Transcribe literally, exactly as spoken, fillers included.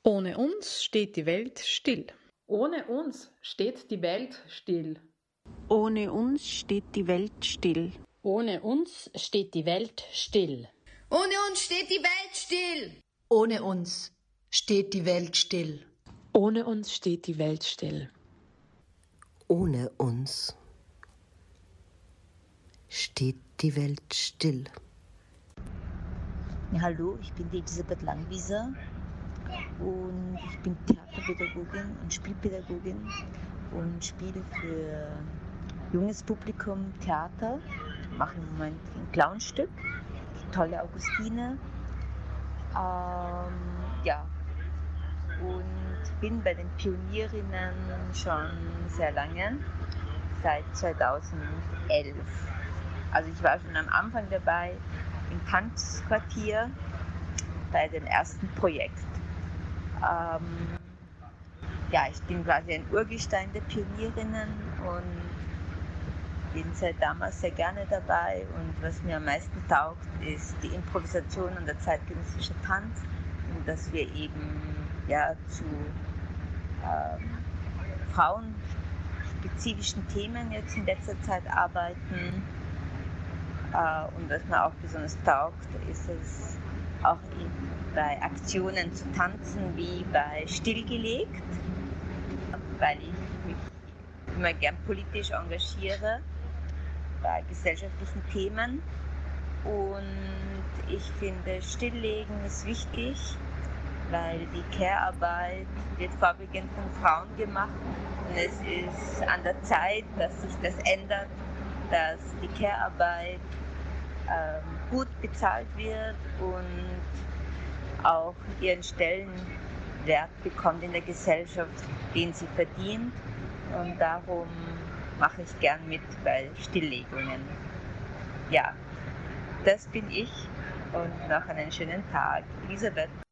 Ohne uns steht die Welt still. Ohne uns steht die Welt still. Ohne uns steht die Welt still. Ohne uns steht die Welt still. Ohne uns steht die Welt still. Ohne uns steht die Welt still. Ohne uns steht die Welt still. Ohne uns steht die Welt still. Ja, hallo, ich bin die Elisabeth Langwieser und ich bin Theaterpädagogin und Spielpädagogin und spiele für junges Publikum Theater. Ich mache im Moment ein Clownstück, die tolle Augustine. Ähm, ja, und bin bei den Pionierinnen schon sehr lange, seit zweitausendelf. Also ich war schon am Anfang dabei im Tanzquartier bei dem ersten Projekt. Ähm, ja, ich bin quasi ein Urgestein der Pionierinnen und bin seit damals sehr gerne dabei. Und was mir am meisten taugt, ist die Improvisation und der zeitgenössische Tanz. Und dass wir eben ja, zu ähm, frauenspezifischen Themen jetzt in letzter Zeit arbeiten. Äh, und was mir auch besonders taugt, ist es auch in, bei Aktionen zu tanzen wie bei Stillgelegt, weil ich mich immer gern politisch engagiere bei gesellschaftlichen Themen. Und ich finde, Stilllegen ist wichtig, weil die Care-Arbeit wird vorwiegend von Frauen gemacht und es ist an der Zeit, dass sich das ändert, dass die Care-Arbeit ähm, gut bezahlt wird und auch ihren Stellenwert bekommt in der Gesellschaft, den sie verdient. Und darum mache ich gern mit bei Stilllegungen. Ja, das bin ich und noch einen schönen Tag. Elisabeth.